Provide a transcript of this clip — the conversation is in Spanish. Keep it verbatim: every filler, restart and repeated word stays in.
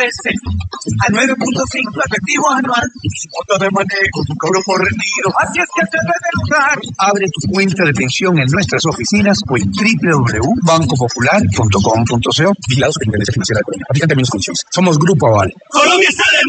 A nueve punto cinco efectivo anual. Cuota de manejo, tu cobro por retiro. Así es que te debe lugar. Abre tu cuenta de pensión en nuestras oficinas o en doble u doble u doble u punto banco popular punto com punto co. Vigilados por Intendencia Financiera de Colombia. Aplican términos y condiciones. Somos Grupo Aval. Colombia está de